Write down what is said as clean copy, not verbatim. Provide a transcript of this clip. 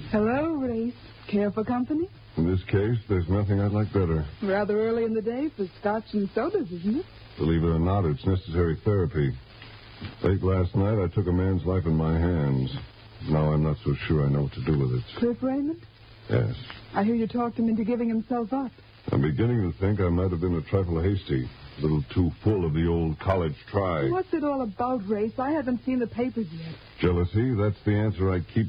Hello, Race. Care for company? In this case, there's nothing I'd like better. Rather early in the day for scotch and sodas, isn't it? Believe it or not, it's necessary therapy. Late last night, I took a man's life in my hands. Now I'm not so sure I know what to do with it. Cliff Raymond? Yes. I hear you talked him into giving himself up. I'm beginning to think I might have been a trifle hasty. A little too full of the old college try. What's it all about, Race? I haven't seen the papers yet. Jealousy, that's the answer I keep